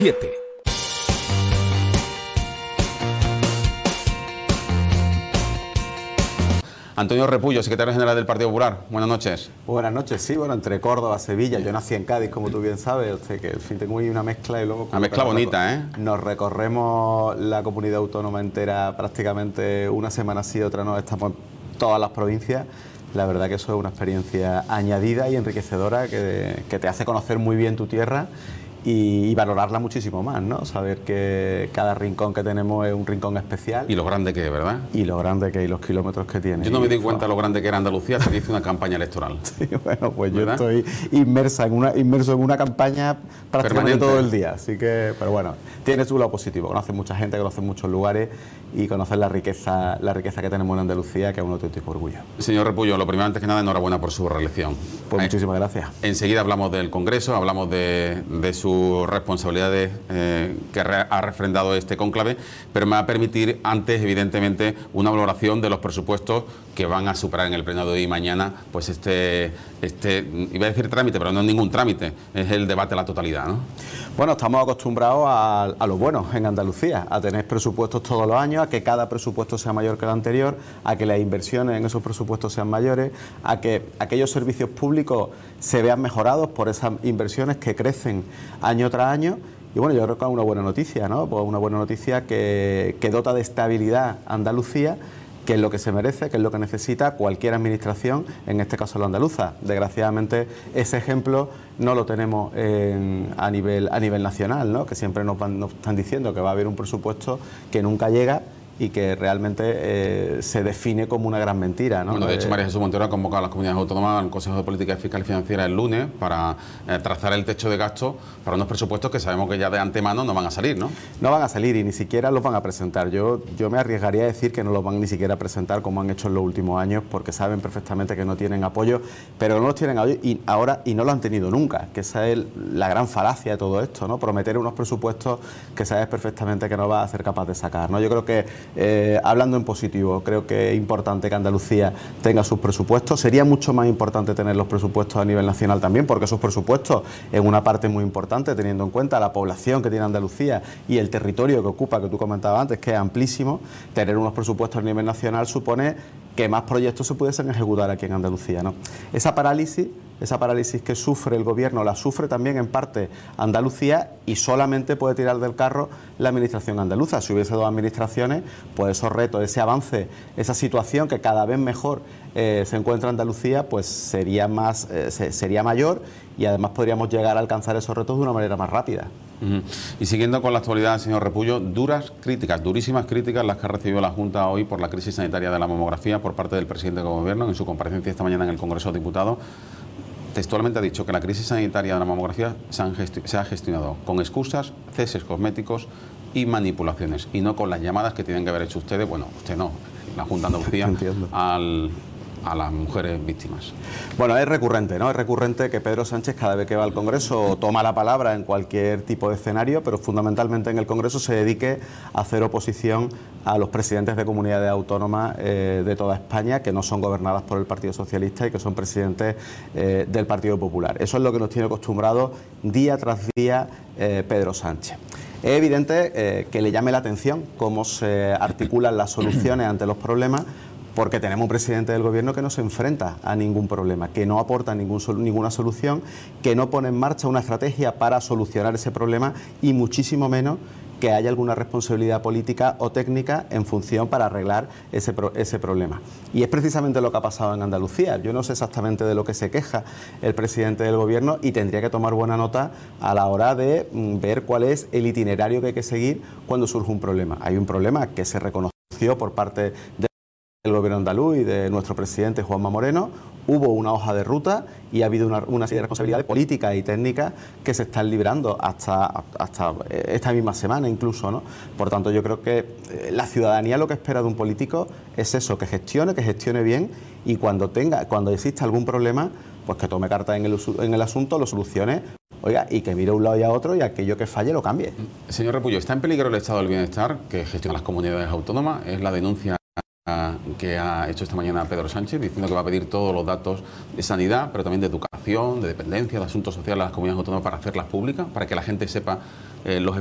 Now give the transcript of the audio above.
7. Antonio Repullo, secretario general del Partido Popular. Buenas noches. Buenas noches, sí, bueno, entre Córdoba, Sevilla, yo nací en Cádiz, como tú bien sabes, o sea que en fin, tengo ahí una mezcla y luego... Una mezcla bonita, ¿eh? Nos recorremos la comunidad autónoma entera prácticamente una semana sí, otra no, estamos en todas las provincias. La verdad que eso es una experiencia añadida y enriquecedora que te hace conocer muy bien tu tierra y valorarla muchísimo más, ¿no? Saber que cada rincón que tenemos es un rincón especial. Y lo grande que es, ¿verdad? Y lo grande que es y los kilómetros que tiene. Yo no me di cuenta lo grande que era Andalucía hasta que hice una campaña electoral. Sí, bueno, pues ¿verdad? yo estoy inmerso en una campaña prácticamente permanente todo el día. Así que, pero bueno, tiene su lado positivo. Conoces mucha gente, conoces muchos lugares y conoces la riqueza que tenemos en Andalucía, que es un auténtico orgullo. Señor Repullo, lo primero, antes que nada, enhorabuena por su reelección. Pues muchísimas gracias. Enseguida hablamos del Congreso, hablamos de sus responsabilidades que ha refrendado este cónclave, pero me va a permitir antes, evidentemente, una valoración de los presupuestos que van a superar en el pleno de hoy y mañana, pues iba a decir trámite, pero no es ningún trámite, es el debate a la totalidad, ¿no? Bueno, estamos acostumbrados a lo bueno en Andalucía, a tener presupuestos todos los años, a que cada presupuesto sea mayor que el anterior, a que las inversiones en esos presupuestos sean mayores, a que aquellos servicios públicos se vean mejorados por esas inversiones que crecen año tras año. Y bueno, yo creo que es una buena noticia, ¿no? Pues una buena noticia que dota de estabilidad a Andalucía, que es lo que se merece, que es lo que necesita cualquier administración, en este caso la andaluza. Desgraciadamente ese ejemplo no lo tenemos a nivel nacional, ¿no? Que siempre nos están diciendo que va a haber un presupuesto que nunca llega y que realmente se define como una gran mentira, ¿no? Bueno, de hecho, María Jesús Montero ha convocado a las comunidades autónomas al Consejo de Política Fiscal y Financiera el lunes para trazar el techo de gasto para unos presupuestos que sabemos que ya de antemano no van a salir, ¿no? No van a salir y ni siquiera los van a presentar. Yo me arriesgaría a decir que no los van ni siquiera a presentar como han hecho en los últimos años, porque saben perfectamente que no tienen apoyo, pero no los tienen ahora y no lo han tenido nunca, que esa es la gran falacia de todo esto, ¿no? Prometer unos presupuestos que sabes perfectamente que no vas a ser capaz de sacar, ¿no? Yo creo que hablando en positivo, creo que es importante que Andalucía tenga sus presupuestos. Sería mucho más importante tener los presupuestos a nivel nacional también, porque esos presupuestos es una parte muy importante, teniendo en cuenta la población que tiene Andalucía y el territorio que ocupa, que tú comentabas antes, que es amplísimo. Tener unos presupuestos a nivel nacional supone que más proyectos se pudiesen ejecutar aquí en Andalucía, ¿no? Esa parálisis que sufre el gobierno la sufre también en parte Andalucía y solamente puede tirar del carro la administración andaluza. Si hubiese dos administraciones, pues esos retos, ese avance, esa situación que cada vez mejor se encuentra Andalucía, pues sería mayor y además podríamos llegar a alcanzar esos retos de una manera más rápida. Y siguiendo con la actualidad, señor Repullo, durísimas críticas las que ha recibido la Junta hoy por la crisis sanitaria de la mamografía por parte del presidente del Gobierno en su comparecencia esta mañana en el Congreso de Diputados. Textualmente ha dicho que la crisis sanitaria de la mamografía se ha gestionado con excusas, ceses cosméticos y manipulaciones, y no con las llamadas que tienen que haber hecho ustedes, bueno, usted no, la Junta de Andalucía, a las mujeres víctimas. Bueno, es recurrente, ¿no? Es recurrente que Pedro Sánchez cada vez que va al Congreso toma la palabra en cualquier tipo de escenario, pero fundamentalmente en el Congreso se dedique a hacer oposición a los presidentes de comunidades autónomas de toda España que no son gobernadas por el Partido Socialista y que son presidentes del Partido Popular. Eso es lo que nos tiene acostumbrados día tras día Pedro Sánchez. Es evidente que le llame la atención cómo se articulan las soluciones ante los problemas, porque tenemos un presidente del gobierno que no se enfrenta a ningún problema, que no aporta ninguna solución, que no pone en marcha una estrategia para solucionar ese problema y muchísimo menos que haya alguna responsabilidad política o técnica en función para arreglar ese problema. Y es precisamente lo que ha pasado en Andalucía. Yo no sé exactamente de lo que se queja el presidente del gobierno y tendría que tomar buena nota a la hora de ver cuál es el itinerario que hay que seguir cuando surge un problema. Hay un problema que se reconoció por parte del gobierno andaluz y de nuestro presidente Juanma Moreno. Hubo una hoja de ruta y ha habido una serie de responsabilidades políticas y técnicas que se están librando hasta esta misma semana incluso, ¿no? Por tanto, yo creo que la ciudadanía lo que espera de un político es eso, que gestione bien y cuando exista algún problema, pues que tome cartas en el asunto, lo solucione, oiga, y que mire a un lado y a otro y aquello que falle lo cambie. Señor Repullo, ¿está en peligro el estado del bienestar que gestiona las comunidades autónomas? Es la denuncia que ha hecho esta mañana Pedro Sánchez, diciendo que va a pedir todos los datos de sanidad, pero también de educación, de dependencia, de asuntos sociales a las comunidades autónomas para hacerlas públicas, para que la gente sepa los